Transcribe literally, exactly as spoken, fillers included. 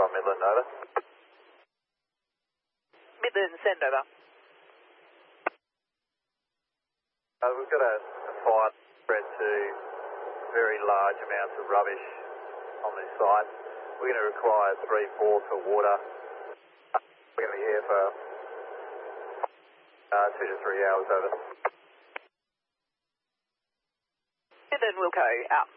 on Midland, over. Midland, send over. Uh, we've got a, a fire spread to very large amounts of rubbish on this site. We're going to require three fourths of water. We're going to be here for uh, two to three hours, over. Midland, Wilco, out.